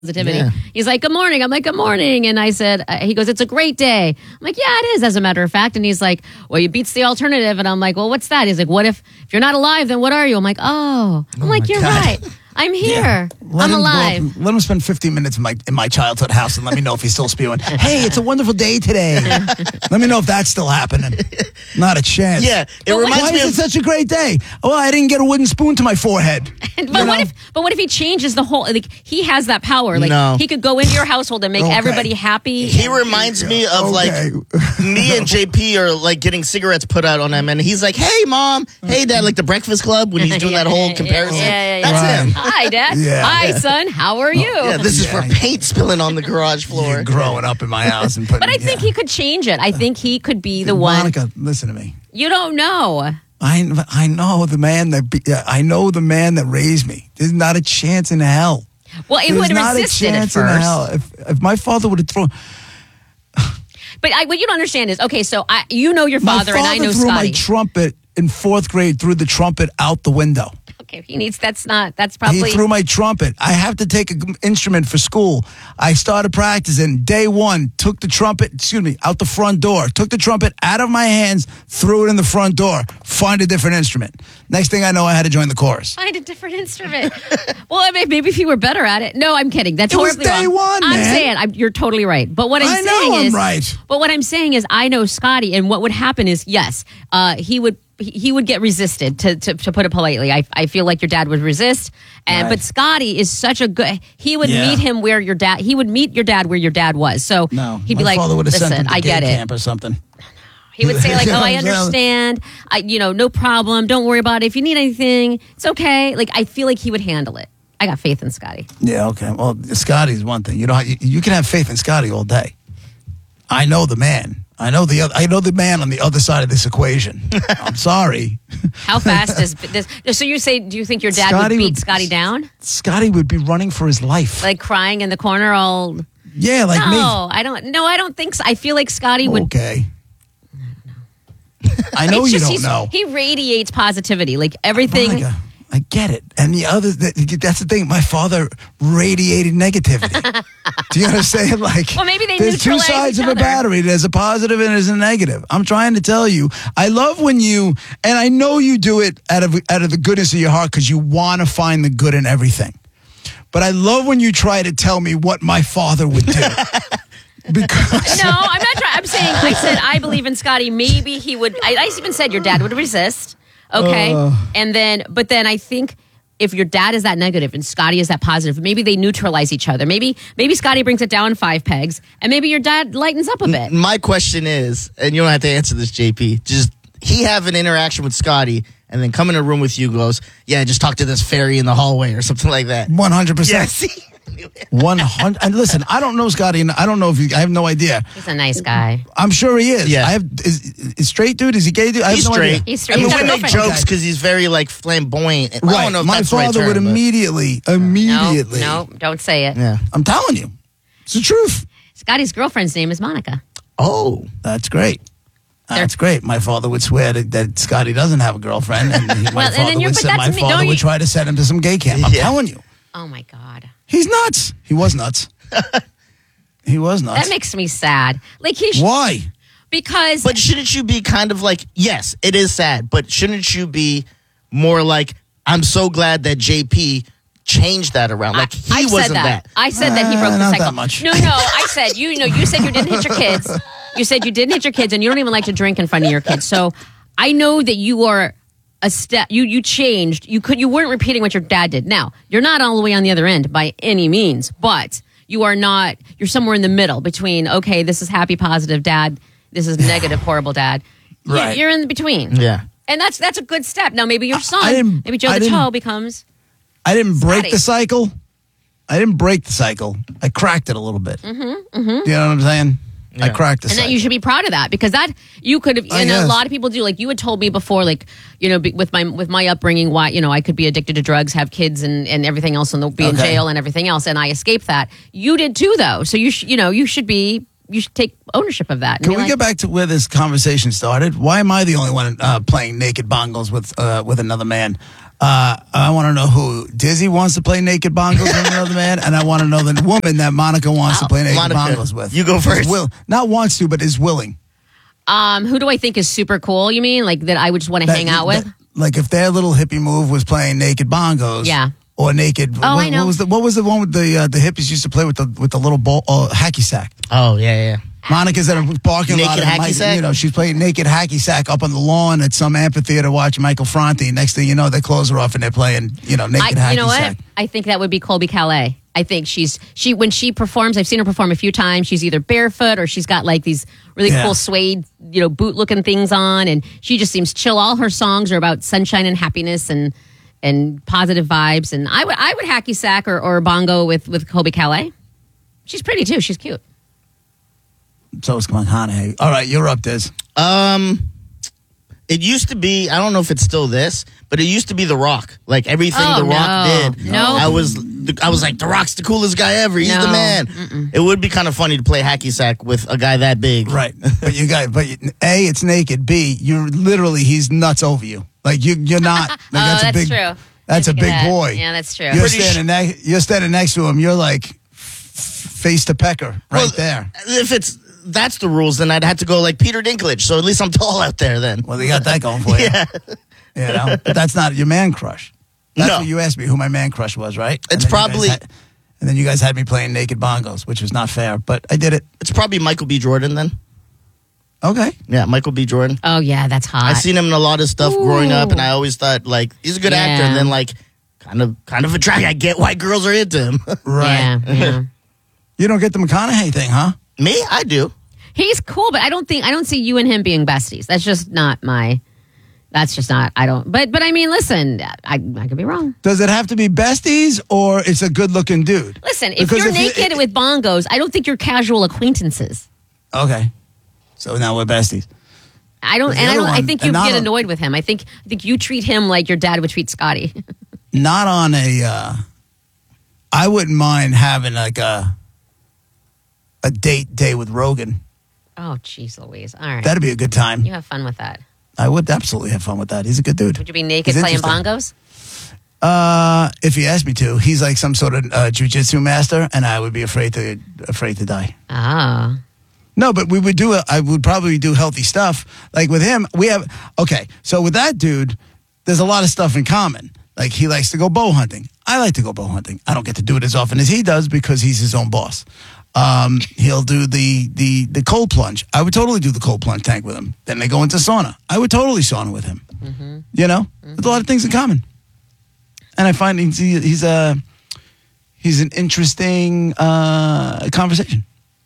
positivity. Yeah. He's like, good morning. I'm like, good morning. And I said, he goes, it's a great day. I'm like, yeah, it is, as a matter of fact. And he's like, well, you beats the alternative. And I'm like, well, what's that? He's like, what if you're not alive, then what are you? I'm like, I'm like, you're God. right. I'm here. Let I'm him alive. Let him spend 15 minutes in my childhood house and let me know if he's still spewing. Hey, it's a wonderful day today. Let me know if that's still happening. Not a chance. Yeah, it what- reminds Why me is it of such a great day? Oh, I didn't get a wooden spoon to my forehead. But what if he changes the whole, like, he has that power. Like, No. he could go into your household and make Okay. everybody happy. He reminds me of like me and JP are like getting cigarettes put out on him, and he's like, "Hey, mom, hey, dad," like the Breakfast Club when he's doing that whole comparison. Yeah. That's Right. him. Hi, Dad. Yeah. Hi, Yeah. son. How are you? Yeah, this is for Yeah. paint spilling on the garage floor. You're growing up in my house and putting. But I think he could change it. I think he could be the one. Monica, listen to me. You don't know. I know the man I know the man that raised me. There's not a chance in hell. Well, it There's would have not a resisted at chance in first. hell. If my father would have thrown. But what you don't understand is, okay, so you know your My father and I know threw Scotty. my trumpet in 4th grade, threw the trumpet out the window. Okay, that's probably. He threw my trumpet. I have to take an instrument for school. I started practicing. Day one, took the trumpet, out the front door. Took the trumpet out of my hands, threw it in the front door. Find a different instrument. Next thing I know, I had to join the chorus. Find a different instrument. Well, I mean, maybe if you were better at it. No, I'm kidding. That's It was horribly day wrong. one, I'm man. saying you're totally right. But what I'm I saying know I'm is, right. But what I'm saying is, I know Scotty, and what would happen is, yes, he would get resisted. To put it politely, I feel like your dad would resist, Right. but Scotty is such a good. He would Yeah. meet him where your dad. He would meet your dad where your dad was. So No, he'd be my like, father would have sent him "Listen, to I get gay it." camp or something. He would say like, "Oh, I Yeah. understand. No problem. Don't worry about it. If you need anything, it's okay." Like, I feel like he would handle it. I got faith in Scotty. Yeah, okay. Well, Scotty's one thing. You can have faith in Scotty all day. I know the man. I know the man on the other side of this equation. I'm sorry. How fast is this? So you say, do you think your dad Scotty would beat would- Scotty down? Scotty would be running for his life. Like crying in the corner all... Yeah, like me. No, I don't think so. I feel like Scotty would... Okay. I know It's you just don't know. He radiates positivity. Like everything... Monica, I get it. And that's the thing. My father radiated negativity. Do you understand? Like, Well, maybe they there's two neutralize sides each of a other. battery. There's a positive and there's a negative. I'm trying to tell you. I love when you, and I know you do it out of the goodness of your heart because you want to find the good in everything. But I love when you try to tell me what my father would do. Because No, I'm not trying. I'm saying, I said, I believe in Scotty. Maybe he would... I even said your dad would resist. Okay. But then I think if your dad is that negative and Scotty is that positive, maybe they neutralize each other. Maybe Scotty brings it down 5 pegs and maybe your dad lightens up a bit. My question is, and you don't have to answer this, JP, just he have an interaction with Scotty and then come in a room with you, goes, yeah, just talk to this fairy in the hallway or something like that. 100%. Yes. 100. And listen, I don't know Scotty, and I don't know if I have no idea. He's a nice guy. I'm sure he is. Yeah. Is straight dude? Is he gay dude? I have He's no straight. idea. He's straight. I mean, He's got we a make girlfriend. jokes because he's very like flamboyant. I don't Right. know if My that's the right father term, would but- immediately. No, don't say it. Yeah. I'm telling you, it's the truth. Scotty's girlfriend's name is Monica. Oh. That's great. That's great. My father would swear that Scotty doesn't have a girlfriend, and my Well, and then father you're- would but say, that's my me- father don't would you- try to send him to some gay camp. I'm Yeah. telling you, Oh my God. he's nuts. He was nuts. He was nuts. That makes me sad. Like Why? because But shouldn't you be kind of like, yes, it is sad, but shouldn't you be more like, I'm so glad that JP changed that around. Like, he I wasn't said that. that. I said that he broke the not cycle. that much. No, I said you said you didn't hit your kids. You said you didn't hit your kids, and you don't even like to drink in front of your kids. So I know that you are a step. You changed. You weren't repeating what your dad did. Now you're not all the way on the other end by any means, but you are not. You're somewhere in the middle between. Okay, this is happy, positive dad. This is negative, horrible dad. Right. You're in between. Yeah. And that's a good step. Now maybe your I son, didn't- maybe Joe I the didn't- Toe becomes. I didn't break Scotty. the cycle. I didn't break the cycle. I cracked it a little bit. You know what I'm saying? I Yeah. cracked the And cycle. that you should be proud of that because that you could have, and a guess. lot of people do. Like you had told me before, like with my upbringing, why I could be addicted to drugs, have kids, and everything else, and be in Okay. jail and everything else, and I escaped that. You did too, though. So you should take ownership of that. and Can be we like, get back to where this conversation started? Why am I the only one playing naked bongos with another man? I want to know who Dizzy wants to play naked bongos with another man, and I want to know the woman that Monica wants to play naked bongos with. You go first. Not wants to, but is willing. Who do I think is super cool? You mean like that I would just want to hang out with? Like if their little hippie move was playing naked bongos, Yeah. or naked. I know. What was the one with the hippies used to play with the little ball hacky sack? Oh, yeah. Monica's at a parking lot. Naked hacky sack? You know, she's playing naked hacky sack up on the lawn at some amphitheater watching Michael Franti. Next thing you know, their clothes are off and they're playing, naked hacky sack. You know what? I think that would be Colby Calais. I think she when she performs, I've seen her perform a few times. She's either barefoot or she's got like these really cool suede, boot looking things on, and she just seems chill. All her songs are about sunshine and happiness and positive vibes. And I would hacky sack or bongo with Colby Calais. She's pretty too. She's cute. So it's McConaughey. All right, you're up, Diz. It used to be, I don't know if it's still this, but it used to be The Rock. Like everything The Rock did. No. I was like, The Rock's the coolest guy ever. He's the man. It would be kind of funny to play hacky sack with a guy that big. Right. But A, it's naked. B, he's nuts over you. Like you're not. Like, that's true. That's a big boy. Yeah, that's true. You're standing next to him. You're like face to pecker there. If that's the rules, then I'd have to go like Peter Dinklage. So at least I'm tall out there then. Well, they got that going for you. Yeah. But that's not your man crush. That's No. what you asked me who my man crush was, right? It's probably... And then you guys had me playing naked bongos, which was not fair, but I did it. It's probably Michael B. Jordan then. Okay. Yeah, Michael B. Jordan. Oh yeah, that's hot. I've seen him in a lot of stuff growing up, and I always thought like he's a good actor, and then like kind of a drag. I get why girls are into him. Right. Yeah. You don't get the McConaughey thing, huh? Me, I do. He's cool, but I don't see you and him being besties. That's just not my. That's just not. I don't. But I mean, listen, I could be wrong. Does it have to be besties, or it's a good-looking dude? Listen, if you're naked with bongos, I don't think you're casual acquaintances. Okay. So now we're besties. I think you get annoyed with him. I think you treat him like your dad would treat Scotty. Not on a. I wouldn't mind having like a day with Rogan. Oh, jeez, Louise. All right. That'd be a good time. You have fun with that. I would absolutely have fun with that. He's a good dude. Would you be naked playing bongos? If he asked me to, he's like some sort of jujitsu master, and I would be afraid to die. Ah. No, but I would probably do healthy stuff. Like with him, so with that dude, there's a lot of stuff in common. Like he likes to go bow hunting. I like to go bow hunting. I don't get to do it as often as he does because he's his own boss. He'll do the cold plunge. I would totally do the cold plunge tank with him. Then they go into sauna. I would totally sauna with him. Mm-hmm. There's a lot of things in common. And I find he's an interesting conversation.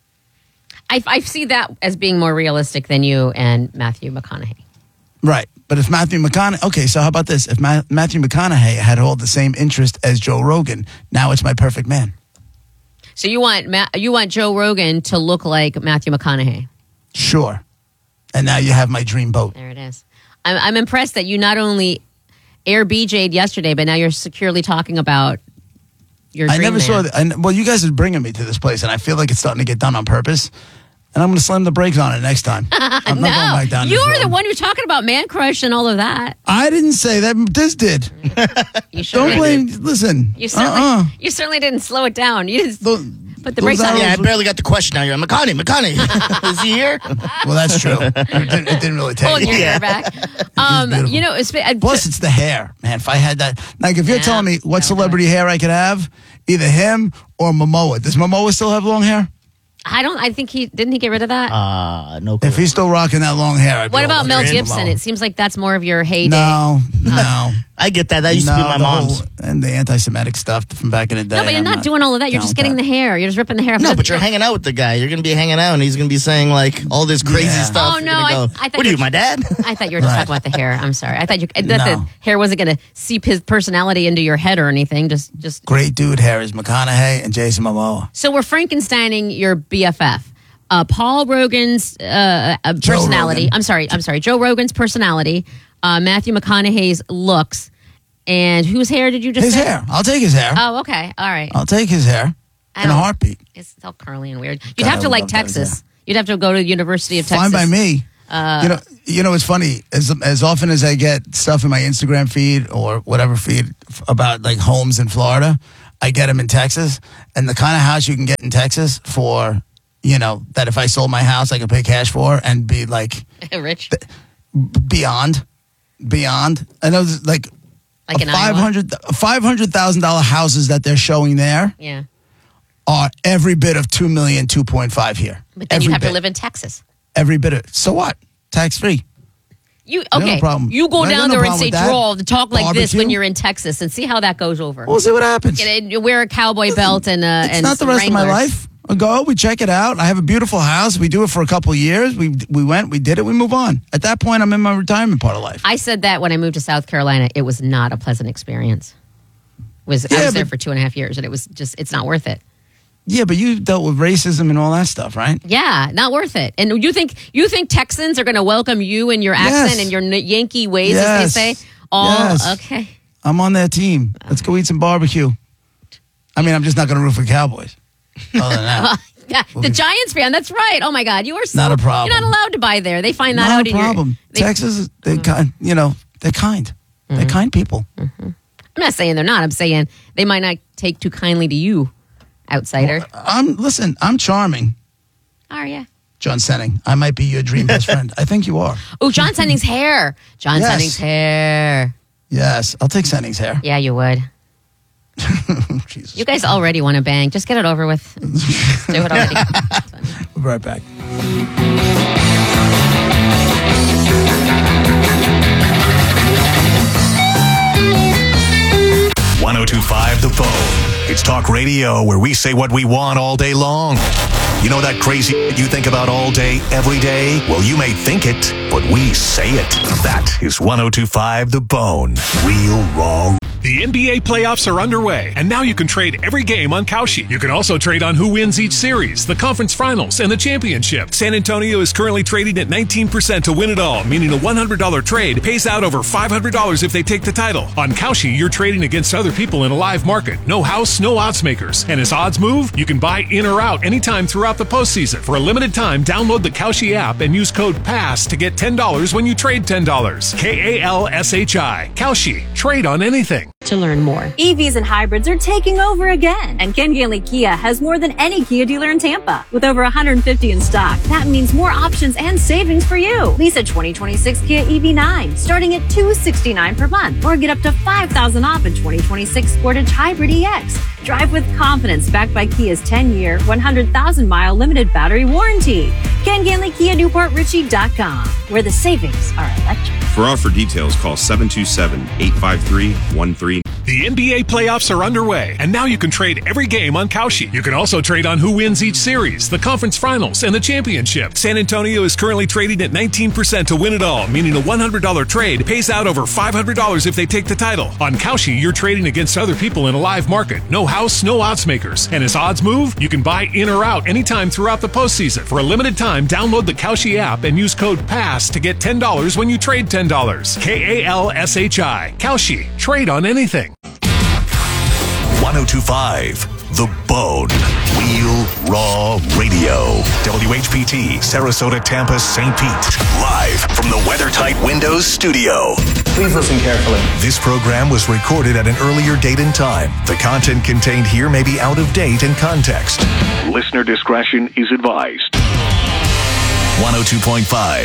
I see that as being more realistic than you and Matthew McConaughey. Right. But if Matthew McConaughey... Okay, so how about this? If Matthew McConaughey had all the same interest as Joe Rogan, now it's my perfect man. So you want Joe Rogan to look like Matthew McConaughey? Sure. And now you have my dream boat. There it is. I'm impressed that you not only air BJ'd yesterday, but now you're securely talking about your dream I never man. saw that. Well, you guys are bringing me to this place, and I feel like it's starting to get done on purpose. And I'm going to slam the brakes on it next time. I'm not going back down. You were the one who was talking about man crush and all of that. I didn't say that. This did. You sure Don't blame. Listen. You certainly didn't slow it down. You just put the brakes on. Yeah, I barely got the question out here. McConaughey. Is he here? Well, that's true. It didn't really take Holding your hair back. Plus, it's the hair, man. If I had that, like, if you're telling me what celebrity hair I could have, either him or Momoa. Does Momoa still have long hair? I think didn't he get rid of that? No. If he's still rocking that long hair, what about Mel Gibson? It seems like that's more of your heyday. No. I get that. That used to be my mom's. And the anti-Semitic stuff from back in the day. No, but you're not doing all of that. You're just getting the hair. You're just ripping the hair off. No, but you're hanging out with the guy. You're going to be hanging out, and he's going to be saying, like, all this crazy stuff. Oh, no. I thought what are you, my dad? I thought you were just talking about the hair. I'm sorry. I thought the hair wasn't going to seep his personality into your head or anything. Just great dude hair is McConaughey and Jason Momoa. So we're Frankensteining your BFF. Paul Rogan's personality. Rogan. I'm sorry. Joe Rogan's personality. Matthew McConaughey's looks. And whose hair did you just say? His hair. I'll take his hair. Oh, okay. All right. I'll take his hair in a heartbeat. It's so curly and weird. You'd have to like Texas. You'd have to go to the University of Texas. Fine by me. You know, it's funny. As often as I get stuff in my Instagram feed or whatever feed about like homes in Florida, I get them in Texas. And the kind of house you can get in Texas for, you know, that if I sold my house, I could pay cash for and be like rich. Beyond. I know, like an $500,000 houses that they're showing there. Yeah. Are every bit of $2 million, 2.5 here. But then you have to live in Texas. Every bit of it. So what? Tax free. You no problem. You go I got down no there and problem say with that. draw to talk like this Barbecue. when you're in Texas and see how that goes over. We'll see what happens. You wear a cowboy belt and It's not the rest of my life. I go, we check it out. I have a beautiful house. We do it for a couple of years. We went, we did it, we move on. At that point, I'm in my retirement part of life. I said that when I moved to South Carolina, it was not a pleasant experience. I was there for 2.5 years, and it was just, it's not worth it. Yeah, but you dealt with racism and all that stuff, right? Yeah, not worth it. And you think Texans are going to welcome you and your accent and your Yankee ways, as they say? Okay. I'm on that team. Let's go eat some barbecue. I mean, I'm just not going to root for Cowboys. Other than that. Yeah, the Giants fan. That's right. Oh my God, you are so not a problem. You're not allowed to buy there. They find that not out. a problem. Texas, they're kind. You know, they're kind. Mm-hmm. They're kind people. Mm-hmm. I'm not saying they're not. I'm saying they might not take too kindly to you, outsider. Listen, I'm charming. Are you? John Senning, I might be your dream best friend. I think you are. Oh, John Senning's hair. Senning's hair. Yes, I'll take Senning's hair. Yeah, you would. Jesus. You guys already want to bang. Just get it over with. Just do it already. We'll be right back. 102.5 The Phone. It's talk radio where we say what we want all day long. You know that crazy you think about all day, every day? Well, you may think it, but we say it. That is 102.5 The Bone. Real raw. The NBA playoffs are underway, and now you can trade every game on Kalshi. You can also trade on who wins each series, the conference finals, and the championship. San Antonio is currently trading at 19% to win it all, meaning a $100 trade pays out over $500 if they take the title. On Kalshi, you're trading against other people in a live market. No house, no odds makers. And as odds move, you can buy in or out anytime throughout the postseason. For a limited time, download the Kalshi app and use code PASS to get $10 when you trade $10. KALSHI. Kalshi. Trade on anything. To learn more. EVs and hybrids are taking over again. And Ken Ganley Kia has more than any Kia dealer in Tampa. With over 150 in stock, that means more options and savings for you. Lease a 2026 Kia EV9 starting at $269 per month. Or get up to $5,000 off a 2026 Sportage Hybrid EX. Drive with confidence backed by Kia's 10-year, 100,000-mile limited battery warranty. Ken Ganley Kia NewportRichie.com, where the savings are electric. For offer details, call 727-853-13. The NBA playoffs are underway, and now you can trade every game on Kalshi. You can also trade on who wins each series, the conference finals, and the championship. San Antonio is currently trading at 19% to win it all, meaning a $100 trade pays out over $500 if they take the title. On Kalshi, you're trading against other people in a live market. No house, no odds makers. And as odds move, you can buy in or out anytime throughout the postseason. For a limited time, download the Kalshi app and use code PASS to get $10 when you trade $10. KALSHI. Kalshi. Trade on anything. 102.5 The Bone. Real Raw Radio. WHPT, Sarasota, Tampa, St. Pete. Live from the WeatherTight Windows studio. Please listen carefully. This program was recorded at an earlier date and time. The content contained here may be out of date in context. Listener discretion is advised. 102.5